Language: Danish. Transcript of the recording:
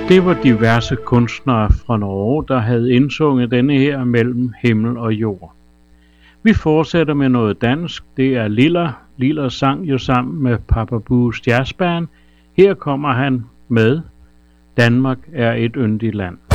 Det var diverse kunstnere fra Norge, der havde indsunget denne her Mellem himmel og jord. Vi fortsætter med noget dansk. Det er Liller. Liller sang jo sammen med Papa Bues Jazzband. Her kommer han med Danmark er et yndigt land.